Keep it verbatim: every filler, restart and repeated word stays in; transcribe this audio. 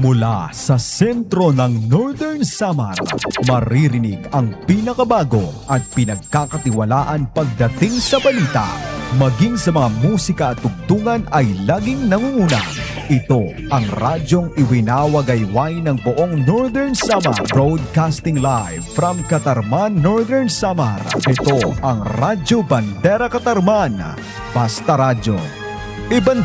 Mula sa sentro ng Northern Samar, maririnig ang pinakabago at pinagkakatiwalaan pagdating sa balita. Maging sa mga musika at tugtungan ay laging nangunguna. Ito ang radyong iwinawagayway ng buong Northern Samar, broadcasting live from Katarman, Northern Samar. Ito ang Radyo Bandera Katarman. Basta Radyo. Iban